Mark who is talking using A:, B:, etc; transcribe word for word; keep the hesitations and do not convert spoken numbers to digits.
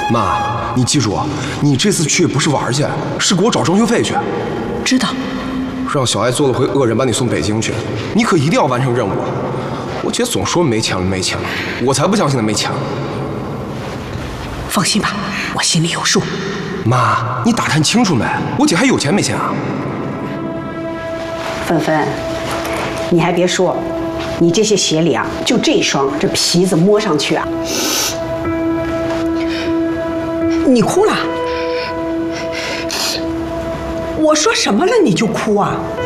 A: 妈，你记住，你这次去不是玩去，是给我找装修费去。
B: 知道。
A: 让小艾做了回恶人，把你送北京去，你可一定要完成任务。我姐总说没钱了，没钱了，我才不相信她没钱了。
B: 放心吧，我心里有数。
A: 妈，你打探清楚没？我姐还有钱没钱啊？
C: 芬芬，你还别说，你这些鞋里啊，就这一双，这皮子摸上去啊。
B: 你哭了？我说什么了你就哭啊？